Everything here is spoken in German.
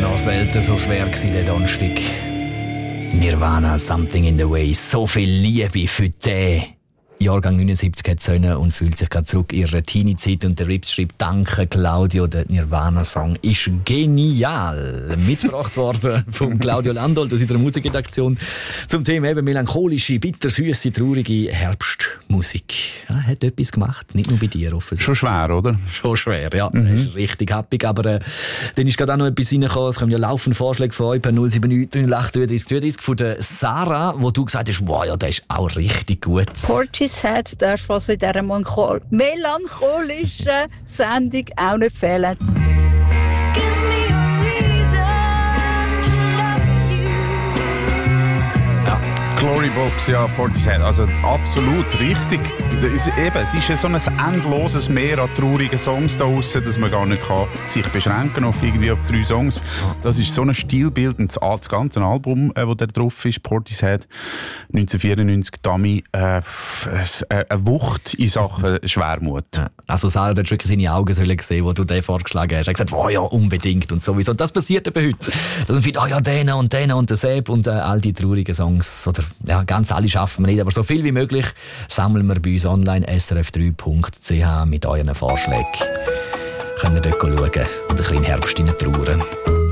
Ja, selten so schwer gewesen, der Donnerstag. Nirvana, Something in the Way. So viel Liebe für den Jahrgang 79 hat Söhne und fühlt sich gerade zurück in ihre Teenie-Zeit. Und der Rips schreibt: Danke, Claudio, der Nirvana-Song ist genial. Mitgebracht worden von Claudio Landolt aus unserer Musikredaktion zum Thema eben melancholische, bittersüße, traurige Herbstmusik. Ja, hat etwas gemacht, nicht nur bei dir offensichtlich. Schon schwer, oder? Schon schwer, ja. Das ist richtig happig. Aber dann ist gerade auch noch etwas reingekommen. Es kommen ja laufend Vorschläge von euch per 079 338 33 von der Sarah, wo du gesagt hast, wow, ja, der ist auch richtig gut. Portishead darf also in dieser melancholischen Sendung auch nicht fehlen. Glory Box, ja, Portishead, also absolut richtig. Es ist ja so ein endloses Meer an traurigen Songs da draussen, dass man gar nicht sich beschränken auf 3 Songs. Das ist so ein stilbildendes, das ganze Album, das da drauf ist, Portishead, 1994, Dummy, eine Wucht in Sachen Schwermut. Ja. Also Sarah hat wirklich seine Augen gesehen, wo du den vorgeschlagen hast. Er hat gesagt, oh ja, unbedingt und sowieso. Und das passiert eben heute. Dann findet, oh ja, den und der Sepp und all die traurigen Songs. Oder ja, ganz alle schaffen wir nicht, aber so viel wie möglich sammeln wir bei uns online srf3.ch mit euren Vorschlägen. Könnt ihr dort schauen und ein bisschen in den Herbst trauern.